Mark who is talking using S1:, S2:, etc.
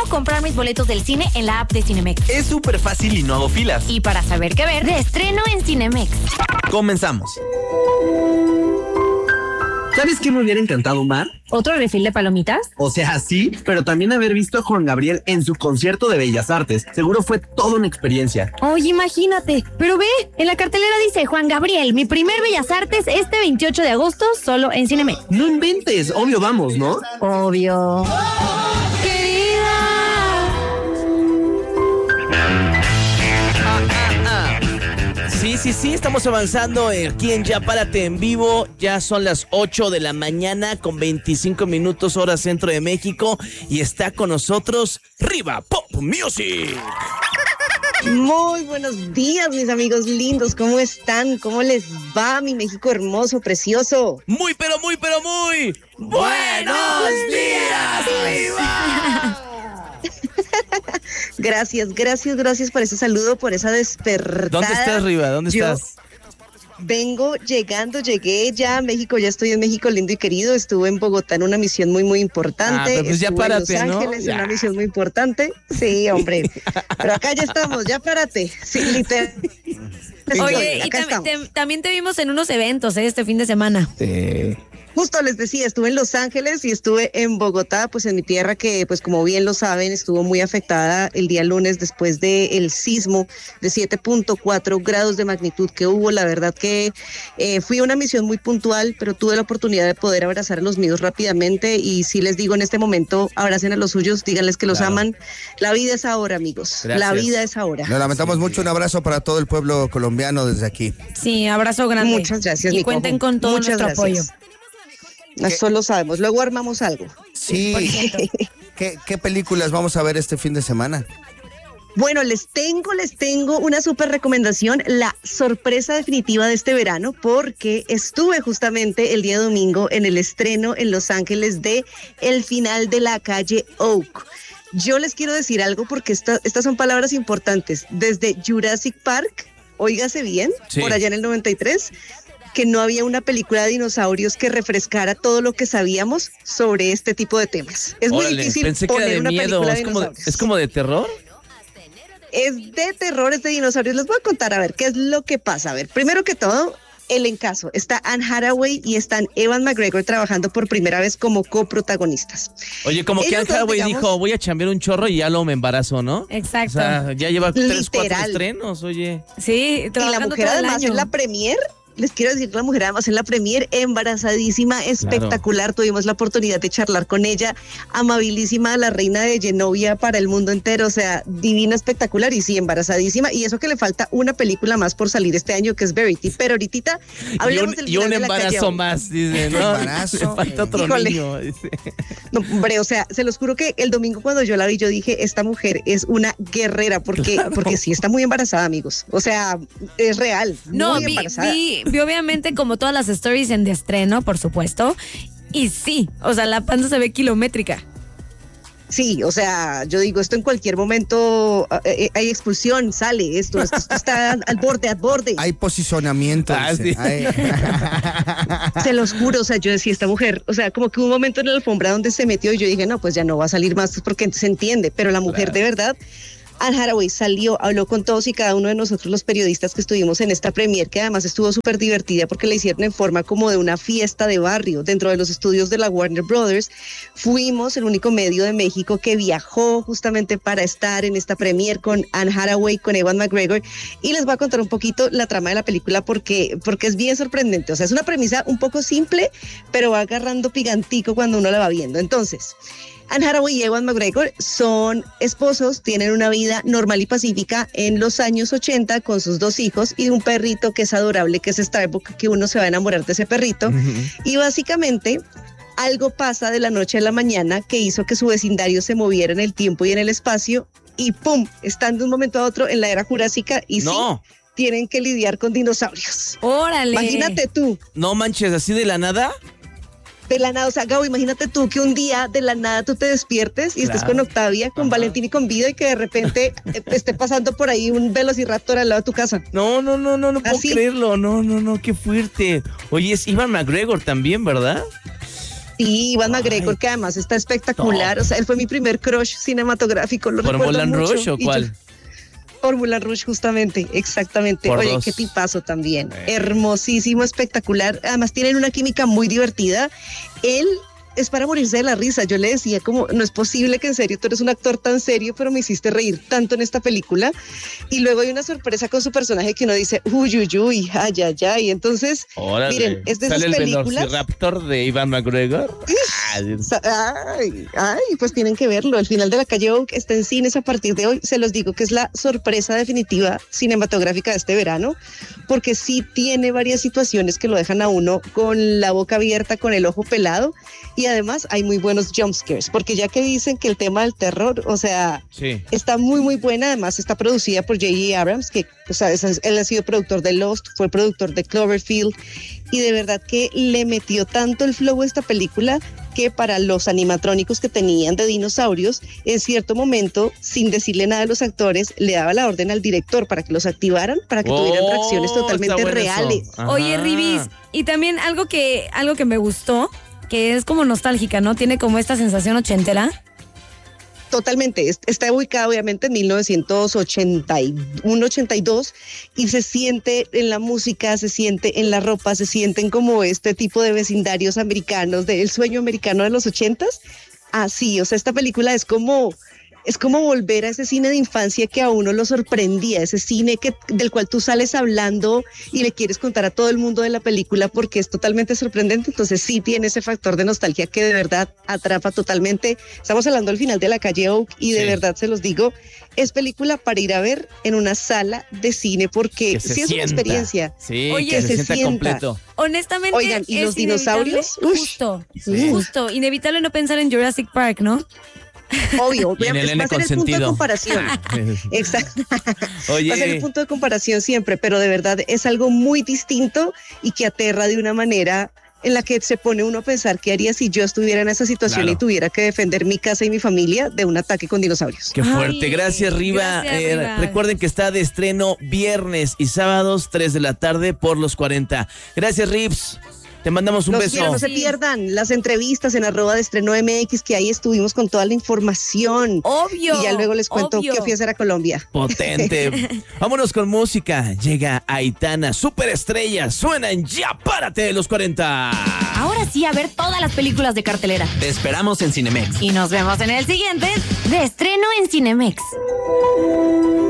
S1: comprar mis boletos del cine en la app de Cinemex.
S2: Es súper fácil y no hago filas.
S1: Y para saber qué ver, de estreno en Cinemex.
S2: Comenzamos. ¿Sabes qué me hubiera encantado, Mar?
S1: ¿Otro refil de palomitas?
S2: O sea, sí, pero también haber visto a Juan Gabriel en su concierto de Bellas Artes. Seguro fue toda una experiencia.
S1: Oye, imagínate. Pero ve, en la cartelera dice Juan Gabriel, mi primer Bellas Artes este 28 de agosto, solo en Cinemex.
S2: No inventes, obvio vamos, ¿no?
S1: Obvio.
S3: Sí, estamos avanzando aquí en Ya Párate en Vivo. Ya son las 8 de la mañana con 25 minutos hora centro de México y está con nosotros Riva Pop Music.
S4: Muy buenos días, mis amigos lindos. ¿Cómo están? ¿Cómo les va, mi México hermoso, precioso?
S3: Muy buenos días, Riva.
S4: Gracias por ese saludo, por esa despertada.
S3: ¿Dónde estás, Riva? ¿Dónde estás?
S4: Llegué ya a México, ya estoy en México lindo y querido. Estuve en Bogotá en una misión muy importante.
S3: Pero pues ya párate,
S4: en Los Ángeles,
S3: ¿no?
S4: una misión muy importante. Sí, hombre. Pero acá ya estamos, ya párate. Sí, literal.
S1: Oye, y también te vimos en unos eventos este fin de semana.
S4: Justo les decía, estuve en Los Ángeles y estuve en Bogotá, pues en mi tierra que, pues como bien lo saben, estuvo muy afectada el día lunes después del sismo de 7.4 grados de magnitud que hubo. La verdad que fui a una misión muy puntual, pero tuve la oportunidad de poder abrazar a los míos rápidamente y sí les digo en este momento, abracen a los suyos, díganles que los aman. La vida es ahora, amigos.
S3: Gracias.
S4: La vida es ahora.
S5: Lo lamentamos mucho, un abrazo para todo el pueblo colombiano desde aquí.
S1: Sí, abrazo grande.
S4: Muchas gracias,
S1: y
S4: Nico.
S1: cuenten con todo
S4: Muchas
S1: nuestro apoyo.
S4: Eso lo sabemos. Luego armamos algo.
S5: Sí. ¿Qué películas vamos a ver este fin de semana?
S4: Bueno, les tengo una súper recomendación, la sorpresa definitiva de este verano, porque estuve justamente el día domingo en el estreno en Los Ángeles de El final de la calle Oak. Yo les quiero decir algo porque estas son palabras importantes. Desde Jurassic Park, óigase bien,
S3: sí,
S4: por allá en el 93, que no había una película de dinosaurios que refrescara todo lo que sabíamos sobre este tipo de temas. Es muy difícil
S3: pensé que era
S4: poner
S3: de
S4: una
S3: miedo.
S4: película de dinosaurios.
S3: ¿Es como de terror?
S4: Es de terror, es de dinosaurios. Les voy a contar a ver qué es lo que pasa. A ver, primero que todo, el encaso. Está Anne Hathaway y están Ewan McGregor trabajando por primera vez como coprotagonistas.
S3: Oye, como que Anne Hathaway dijo, voy a chambear un chorro y ya lo me embarazo, ¿no?
S1: Exacto.
S3: O sea, ya lleva 3, 4
S4: Literal.
S3: estrenos, oye.
S1: Sí,
S4: Y la
S1: trabajando
S4: mujer
S1: todo el
S4: además
S1: año.
S4: en la premier. Les quiero decir que la mujer además en la premier, embarazadísima, espectacular. Tuvimos la oportunidad de charlar con ella, amabilísima, la reina de Genovia para el mundo entero, o sea, divina, espectacular y sí, embarazadísima. Y eso que le falta una película más por salir este año, que es Verity. Pero ahorita hablemos del
S3: y un
S4: final de la calle
S3: embarazo
S4: Oak.
S3: más, dice, ¿no?
S5: Embarazo.
S3: Le falta otro
S4: Híjole.
S3: niño, dice.
S4: No, hombre, o sea, se los juro que el domingo cuando yo la vi, yo dije, esta mujer es una guerrera, porque sí está muy embarazada, amigos. O sea, es real,
S1: No,
S4: muy embarazada.
S1: vi obviamente como todas las stories en de estreno, por supuesto. Y sí, o sea, la panza se ve kilométrica.
S4: Sí, o sea, yo digo, esto en cualquier momento hay expulsión, sale esto está al borde.
S5: Hay posicionamiento.
S3: Sí.
S4: Se los juro, o sea, yo decía, esta mujer, o sea, como que hubo un momento en la alfombra donde se metió y yo dije, no, pues ya no va a salir más, pues porque se entiende, pero la mujer de verdad, Anne Hathaway salió, habló con todos y cada uno de nosotros los periodistas que estuvimos en esta premier, que además estuvo súper divertida porque la hicieron en forma como de una fiesta de barrio dentro de los estudios de la Warner Brothers. Fuimos el único medio de México que viajó justamente para estar en esta premier con Anne Hathaway, con Ewan McGregor, y les voy a contar un poquito la trama de la película porque es bien sorprendente. O sea, es una premisa un poco simple, pero va agarrando picantico cuando uno la va viendo. Entonces, Anne Hathaway y Ewan McGregor son esposos, tienen una vida normal y pacífica en los años 80 con sus 2 hijos y un perrito que es adorable, que es Starbuck, que uno se va a enamorar de ese perrito. Y básicamente algo pasa de la noche a la mañana que hizo que su vecindario se moviera en el tiempo y en el espacio y ¡pum! Están de un momento a otro en la era jurásica y
S3: No.
S4: sí, tienen que lidiar con dinosaurios.
S1: ¡Órale!
S4: Imagínate tú.
S3: No manches, así de la nada.
S4: De la nada, o sea, Gabo, imagínate tú que un día de la nada tú te despiertes y estés con Octavia, con Valentín y con Vida y que de repente esté pasando por ahí un velociraptor al lado de tu casa.
S3: No puedo
S4: ¿Así?
S3: creerlo. No, qué fuerte. Oye, es Ewan McGregor también, ¿verdad?
S4: Sí, Iván McGregor, que además está espectacular. O sea, él fue mi primer crush cinematográfico. Lo
S3: ¿Por
S4: recuerdo
S3: Moulin
S4: mucho.
S3: Rouge o cuál?
S4: Por Moulin Rouge, justamente, exactamente.
S3: Por
S4: Oye,
S3: dos.
S4: qué tipazo también. Hermosísimo, espectacular. Además, tienen una química muy divertida. Él es para morirse de la risa. Yo le decía como, no es posible que en serio tú eres un actor tan serio, pero me hiciste reír tanto en esta película. Y luego hay una sorpresa con su personaje que uno dice, uy, uy, uy, ay, ay, ay. Entonces,
S3: Órale.
S4: miren, es de esas
S3: ¿Sale el
S4: películas.
S3: Velociraptor de Iván McGregor?
S4: Ay, pues tienen que verlo. El final de La Calle Oak está en cines a partir de hoy. Se los digo que es la sorpresa definitiva cinematográfica de este verano, porque sí tiene varias situaciones que lo dejan a uno con la boca abierta, con el ojo pelado, y además hay muy buenos jump scares, porque ya que dicen que el tema del terror, o sea,
S3: Sí.
S4: está muy, muy buena. Además está producida por J.J. Abrams, que o sea, él ha sido productor de Lost, fue productor de Cloverfield, y de verdad que le metió tanto el flow a esta película que para los animatrónicos que tenían de dinosaurios, en cierto momento, sin decirle nada a los actores, le daba la orden al director para que los activaran, para que tuvieran reacciones totalmente
S3: está bueno
S4: reales.
S3: eso. Ajá.
S1: Oye, Ribis, y también algo que me gustó, que es como nostálgica, ¿no? Tiene como esta sensación ochentera.
S4: Totalmente, está ubicada obviamente en 1981, 82, y se siente en la música, se siente en la ropa, se sienten como este tipo de vecindarios americanos, del sueño americano de los 80s. Así, o sea, esta película es como volver a ese cine de infancia que a uno lo sorprendía, ese cine del cual tú sales hablando y le quieres contar a todo el mundo de la película porque es totalmente sorprendente. Entonces sí tiene ese factor de nostalgia que de verdad atrapa totalmente. Estamos hablando del final de La Calle Oak y de verdad se los digo, es película para ir a ver en una sala de cine porque
S3: Que se
S4: sí es una
S3: sienta.
S4: experiencia.
S3: Sí,
S1: Oye,
S3: que se
S4: se
S3: sienta
S4: sienta.
S3: completo.
S1: Honestamente,
S4: Oigan, ¿y
S1: es
S4: los dinosaurios?
S1: inevitable,
S4: Ush.
S1: justo, inevitable no pensar en Jurassic Park, ¿no?
S4: Obvio,
S3: Y en el
S4: va
S3: N
S4: a ser el punto de
S3: consentido.
S4: comparación. Exacto.
S3: Oye.
S4: Va a ser el punto de comparación siempre, pero de verdad es algo muy distinto y que aterra de una manera en la que se pone uno a pensar qué haría si yo estuviera en esa situación
S3: Claro.
S4: y tuviera que defender mi casa y mi familia de un ataque con dinosaurios.
S3: Qué fuerte.
S1: Ay,
S3: Gracias, Riva.
S1: gracias, Riva.
S3: Recuerden que está de estreno viernes y sábados, 3 de la tarde por los 40. Gracias, Rips. Te mandamos un
S4: Los
S3: beso.
S4: quiero, no se pierdan las entrevistas en @deestreno.mx, que ahí estuvimos con toda la información.
S1: Obvio.
S4: Y ya luego les cuento
S1: obvio.
S4: qué fui a hacer a Colombia.
S3: Potente. Vámonos con música. Llega Aitana, superestrella. Suenan Ya Párate de los 40.
S1: Ahora sí, a ver todas las películas de cartelera.
S2: Te esperamos en Cinemex.
S1: Y nos vemos en el siguiente de estreno en Cinemex.